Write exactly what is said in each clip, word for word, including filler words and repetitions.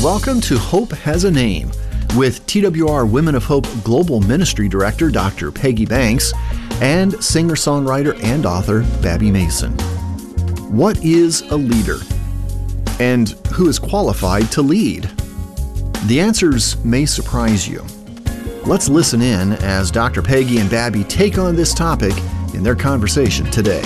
Welcome to Hope Has a Name with T W R Women of Hope Global Ministry Director Doctor Peggy Banks and singer-songwriter and author Babby Mason. What is a leader? And who is qualified to lead? The answers may surprise you. Let's listen in as Doctor Peggy and Babby take on this topic in their conversation today.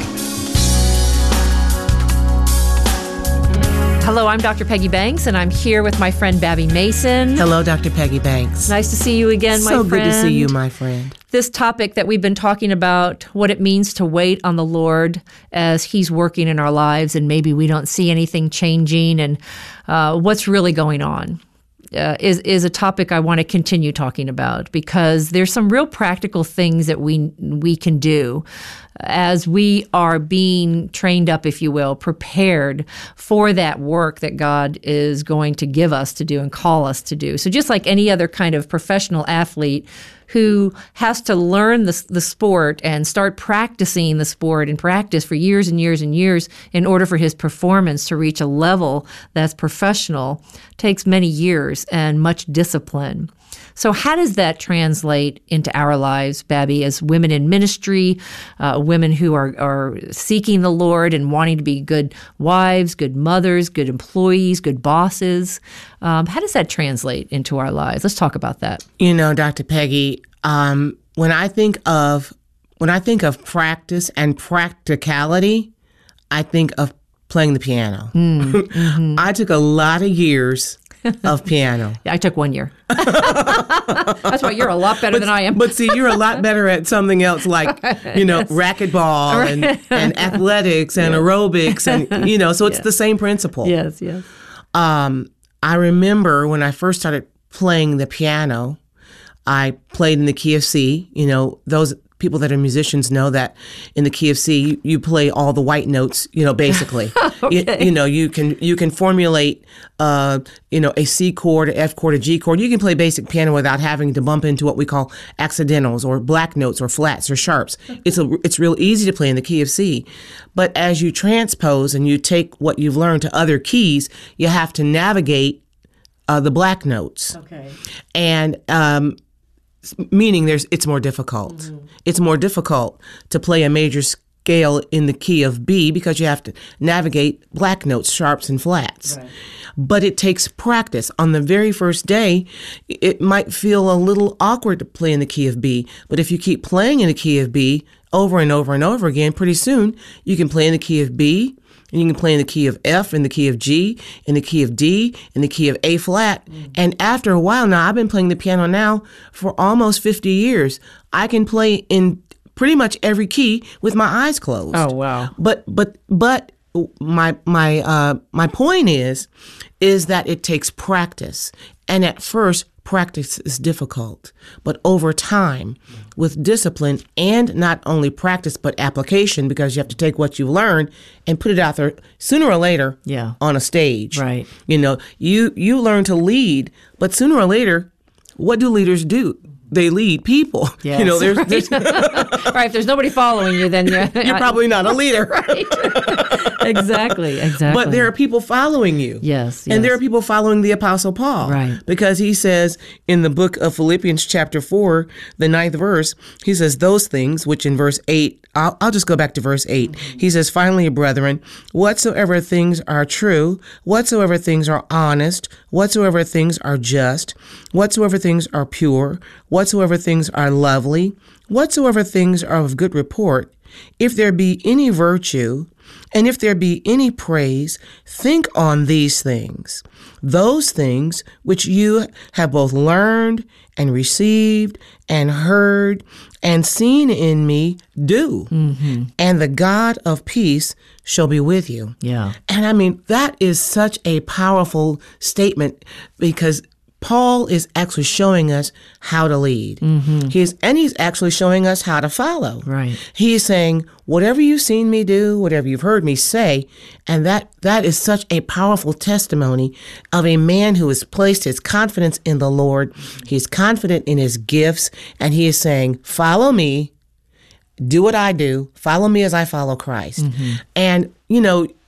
Hello, I'm Doctor Peggy Banks, and I'm here with my friend Babby Mason. Hello, Doctor Peggy Banks. Nice to see you again, my so friend. So good to see you, my friend. This topic that we've been talking about, what it means to wait on the Lord as He's working in our lives, and maybe we don't see anything changing, and uh, what's really going on. Uh, is is a topic I want to continue talking about, because there's some real practical things that we we can do as we are being trained up, if you will, prepared for that work that God is going to give us to do and call us to do. So just like any other kind of professional athlete who has to learn the, the sport and start practicing the sport and practice for years and years and years in order for his performance to reach a level that's professional, takes many years and much discipline. So how does that translate into our lives, Babby, as women in ministry, uh, women who are, are seeking the Lord and wanting to be good wives, good mothers, good employees, good bosses? Um, how does that translate into our lives? Let's talk about that. You know, Doctor Peggy, um, when I think of when I think of practice and practicality, I think of playing the piano. Mm, mm-hmm. I took a lot of years of piano. Yeah, I took one year. That's why you're a lot better but, than I am. But see, you're a lot better at something else like, you know, yes. racquetball and, and athletics and yes. aerobics and, you know, so it's yes. the same principle. Yes, yes. Um, I remember when I first started playing the piano, I played in the key of C. You know, those people that are musicians know that in the key of C, you, you play all the white notes, you know, basically. okay. you, you know, you can you can formulate, uh, you know, a C chord, a F chord, a G chord. You can play basic piano without having to bump into what we call accidentals or black notes or flats or sharps. It's a it's real easy to play in the key of C. But as you transpose and you take what you've learned to other keys, you have to navigate uh, the black notes. Okay. And um meaning there's it's more difficult. Mm-hmm. It's more difficult to play a major scale in the key of B because you have to navigate black notes, sharps, and flats. Right. But it takes practice. On the very first day, it might feel a little awkward to play in the key of B, but if you keep playing in the key of B over and over and over again, pretty soon you can play in the key of B, and you can play in the key of F, in the key of G, in the key of D, in the key of A flat. Mm. And after a while, now I've been playing the piano now for almost fifty years. I can play in pretty much every key with my eyes closed. Oh, wow. But but but my my uh, my point is is that it takes practice. And at first, practice is difficult, but over time, with discipline and not only practice, but application, because you have to take what you've learned and put it out there sooner or later yeah. on a stage. Right. You know, you, you learn to lead, but sooner or later, what do leaders do? They lead people. Yes. You know, there's, right. there's right. If there's nobody following you, then you're, you're probably not a leader. Right. Exactly. Exactly. But there are people following you. Yes, yes. And there are people following the Apostle Paul. Right. Because he says in the book of Philippians chapter four, the ninth verse, he says those things, which in verse eight, I'll, I'll just go back to verse eight. Mm-hmm. He says, finally, brethren, whatsoever things are true, whatsoever things are honest, whatsoever things are just, whatsoever things are pure, whatsoever things are lovely, whatsoever things are of good report, if there be any virtue, and if there be any praise, think on these things. Those things which you have both learned and received and heard and seen in me, do. Mm-hmm. And the God of peace shall be with you. Yeah. And I mean, that is such a powerful statement, because Paul is actually showing us how to lead. Mm-hmm. He's and he's actually showing us how to follow. Right. He is saying, whatever you've seen me do, whatever you've heard me say, and that that is such a powerful testimony of a man who has placed his confidence in the Lord. He's confident in his gifts, and he is saying, follow me, do what I do, follow me as I follow Christ. Mm-hmm. And, you know,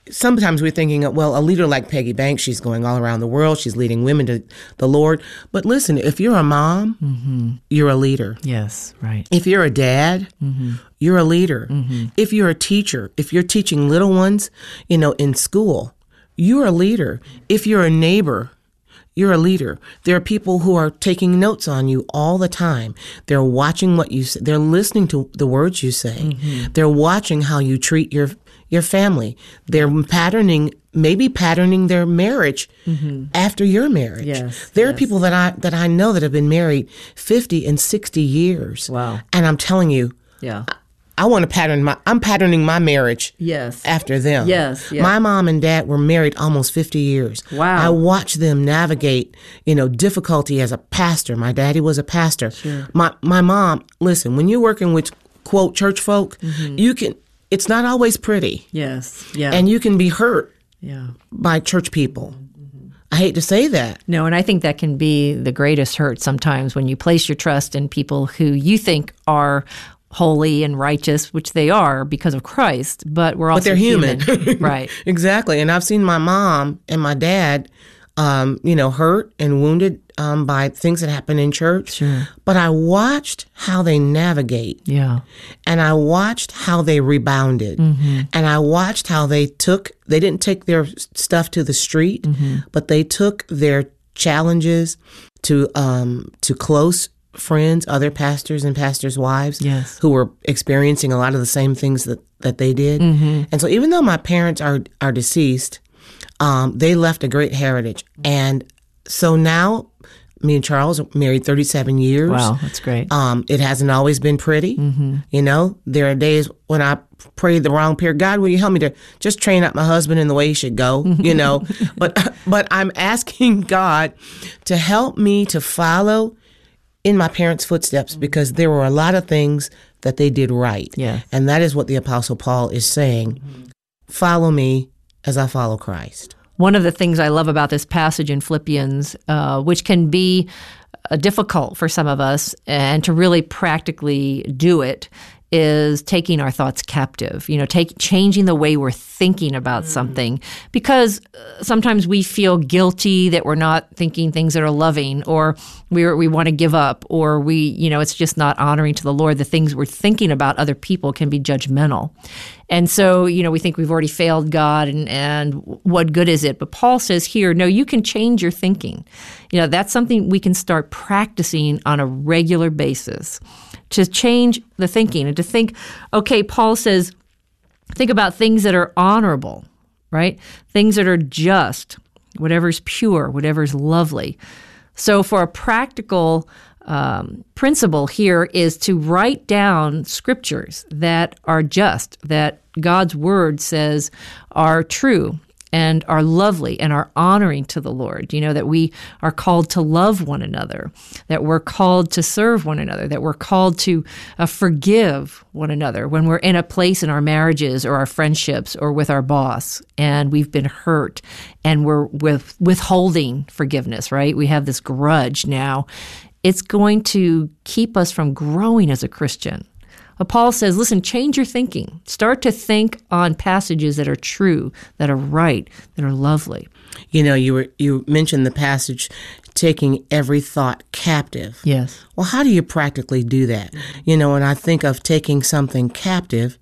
sometimes we're thinking, well, a leader like Peggy Banks, she's going all around the world. She's leading women to the Lord. But listen, if you're a mom, mm-hmm. you're a leader. Yes, right. If you're a dad, mm-hmm. you're a leader. Mm-hmm. If you're a teacher, if you're teaching little ones, you know, in school, you're a leader. If you're a neighbor, you're a leader. There are people who are taking notes on you all the time. They're watching what you say. They're listening to the words you say. Mm-hmm. They're watching how you treat your your family. They're patterning, maybe patterning their marriage mm-hmm. after your marriage. Yes, there yes. are people that I that I know that have been married fifty and sixty years. Wow. And I'm telling you, yeah. I, I want to pattern my, I'm patterning my marriage yes. after them. Yes, yes. My mom and dad were married almost fifty years. Wow. I watched them navigate, you know, difficulty as a pastor. My daddy was a pastor. Sure. My my mom, listen, when you're working with, quote, church folk, mm-hmm. you can, it's not always pretty. Yes, yeah. And you can be hurt yeah. by church people. Mm-hmm. I hate to say that. No, and I think that can be the greatest hurt sometimes when you place your trust in people who you think are holy and righteous, which they are because of Christ, but we're also but they're human. human. Right. Exactly. And I've seen my mom and my dad, um, you know, hurt and wounded um, by things that happen in church. Sure. But I watched how they navigate. Yeah. And I watched how they rebounded. Mm-hmm. And I watched how they took, they didn't take their stuff to the street, mm-hmm. but they took their challenges to um, to close friends, other pastors and pastors' wives yes. who were experiencing a lot of the same things that, that they did. Mm-hmm. And so even though my parents are are deceased, um, they left a great heritage. And so now me and Charles are married thirty-seven years. Wow, that's great. Um, it hasn't always been pretty. Mm-hmm. You know, there are days when I prayed the wrong prayer. God, will you help me to just train up my husband in the way he should go? You know, but but I'm asking God to help me to follow in my parents' footsteps, because there were a lot of things that they did right. Yeah. And that is what the Apostle Paul is saying. Mm-hmm. Follow me as I follow Christ. One of the things I love about this passage in Philippians, uh, which can be uh, difficult for some of us, and to really practically do it, is taking our thoughts captive, you know, take changing the way we're thinking about mm-hmm. something, because uh, sometimes we feel guilty that we're not thinking things that are loving, or we we want to give up, or we, you know, it's just not honoring to the Lord. The things we're thinking about other people can be judgmental. And so, you know, we think we've already failed God, and, and what good is it? But Paul says here, no, you can change your thinking. You know, that's something we can start practicing on a regular basis, to change the thinking and to think, okay, Paul says, think about things that are honorable, right? Things that are just, whatever's pure, whatever's lovely. So for a practical um, principle here is to write down scriptures that are just, that God's word says are true and are lovely and are honoring to the Lord. You know, that we are called to love one another, that we're called to serve one another, that we're called to uh, forgive one another when we're in a place in our marriages or our friendships or with our boss and we've been hurt and we're with withholding forgiveness, right? We have this grudge now. It's going to keep us from growing as a Christian. But Paul says, listen, change your thinking. Start to think on passages that are true, that are right, that are lovely. You know, you were you mentioned the passage, taking every thought captive. Yes. Well, how do you practically do that? You know, when I think of taking something captive,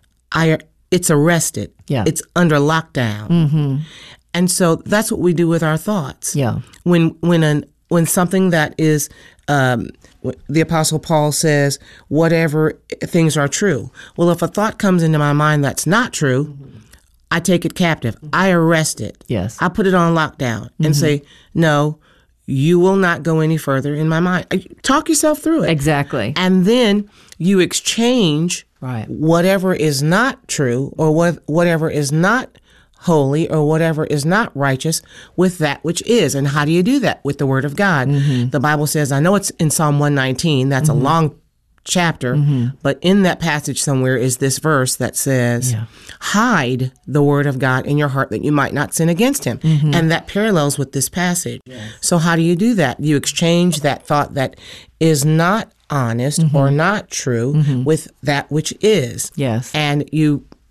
I it's arrested. Yeah. It's under lockdown. Mm-hmm. And so that's what we do with our thoughts. Yeah. When when an when something that is um, the Apostle Paul says, whatever things are true. Well, if a thought comes into my mind that's not true, mm-hmm. I take it captive. Mm-hmm. I arrest it. Yes. I put it on lockdown mm-hmm. and say, no, you will not go any further in my mind. Talk yourself through it. Exactly. And then you exchange right. whatever is not true or what whatever is not holy or whatever is not righteous with that which is. And how do you do that? With the Word of God. Mm-hmm. The Bible says, I know it's in Psalm one nineteen, that's mm-hmm. a long chapter, mm-hmm. but in that passage somewhere is this verse that says, yeah. hide the Word of God in your heart that you might not sin against Him. Mm-hmm. And that parallels with this passage. Yes. So how do you do that? You exchange that thought that is not honest mm-hmm. or not true mm-hmm. with that which is. Yes. And you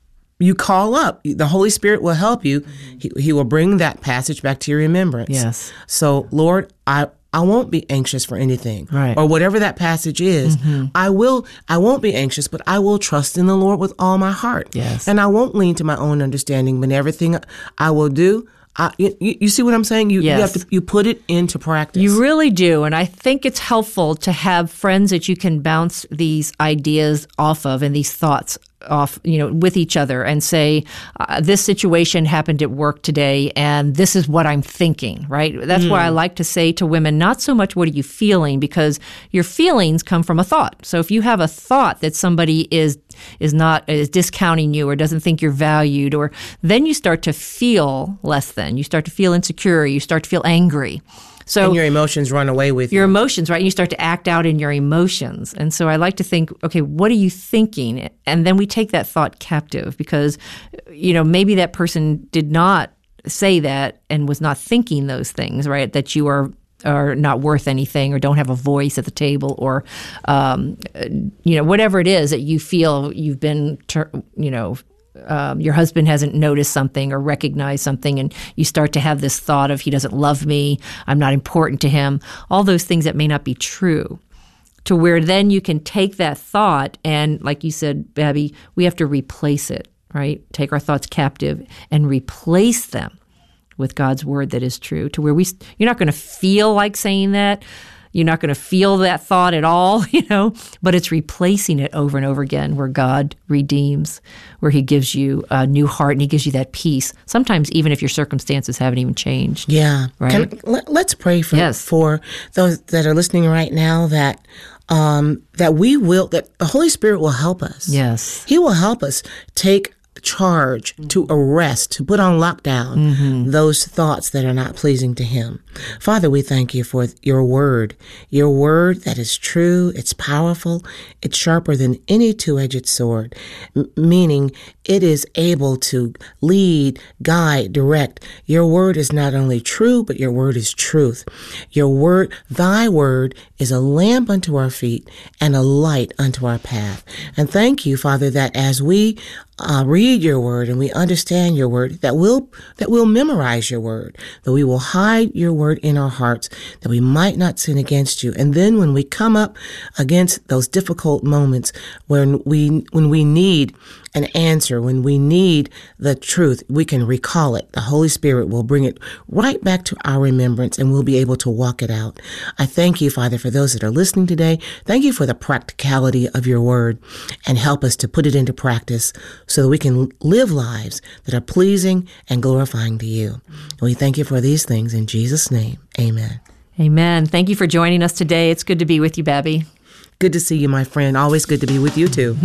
you call up. The Holy Spirit will help you. He, he will bring that passage back to your remembrance. Yes. So, Lord, I I won't be anxious for anything, right. or whatever that passage is. Mm-hmm. I will. I won't be anxious, but I will trust in the Lord with all my heart. Yes. And I won't lean to my own understanding. But everything I will do. I, you, you see what I'm saying? You, yes. you have to you put it into practice. You really do, and I think it's helpful to have friends that you can bounce these ideas off of and these thoughts off, you know, with each other, and say, uh, this situation happened at work today, and this is what I'm thinking, right? That's mm. why I like to say to women, not so much what are you feeling, because your feelings come from a thought. So if you have a thought that somebody is is not is discounting you or doesn't think you're valued, or then you start to feel less than, you start to feel insecure, you start to feel angry. So and your emotions run away with your you. emotions, right? And you start to act out in your emotions. And so I like to think, okay, what are you thinking? And then we take that thought captive, because, you know, maybe that person did not say that and was not thinking those things, right? That you are are not worth anything, or don't have a voice at the table, or, um, you know, whatever it is that you feel you've been, ter- you know, Um, your husband hasn't noticed something or recognized something, and you start to have this thought of, he doesn't love me, I'm not important to him, all those things that may not be true, to where then you can take that thought and, like you said, Babby, we have to replace it, right? Take our thoughts captive and replace them with God's word that is true, to where we, you're not going to feel like saying that. You're not going to feel that thought at all, you know, but it's replacing it over and over again, where God redeems, where he gives you a new heart and he gives you that peace. Sometimes even if your circumstances haven't even changed. Yeah. Right. Can, let, let's pray for, yes. for those that are listening right now, that um, that we will, that the Holy Spirit will help us. Yes. He will help us take charge, to arrest, to put on lockdown mm-hmm. those thoughts that are not pleasing to him. Father, we thank you for your word, your word that is true, it's powerful, it's sharper than any two-edged sword, m- meaning it is able to lead, guide, direct. Your word is not only true, but your word is truth. Your word, thy word, is a lamp unto our feet and a light unto our path. And thank you, Father, that as we Uh, read your word and we understand your word, that we'll that we'll memorize your word, that we will hide your word in our hearts, that we might not sin against you. And then when we come up against those difficult moments when we when we need an answer, when we need the truth, we can recall it. The Holy Spirit will bring it right back to our remembrance, and we'll be able to walk it out. I thank you, Father, for those that are listening today. Thank you for the practicality of your word, and help us to put it into practice so that we can live lives that are pleasing and glorifying to you. And we thank you for these things in Jesus' name. Amen. Amen. Thank you for joining us today. It's good to be with you, Babby. Good to see you, my friend. Always good to be with you, too.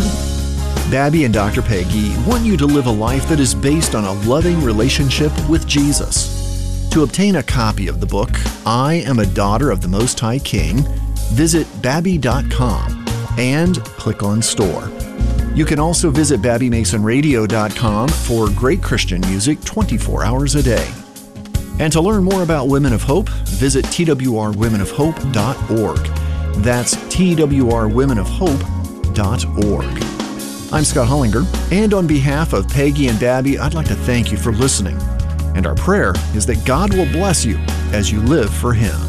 Babby and Doctor Peggy want you to live a life that is based on a loving relationship with Jesus. To obtain a copy of the book, I Am a Daughter of the Most High King, visit babby dot com and click on Store. You can also visit babby mason radio dot com for great Christian music twenty-four hours a day. And to learn more about Women of Hope, visit t w r women of hope dot org. That's t w r women of hope dot org. I'm Scott Hollinger, and on behalf of Peggy and Babby, I'd like to thank you for listening. And our prayer is that God will bless you as you live for Him.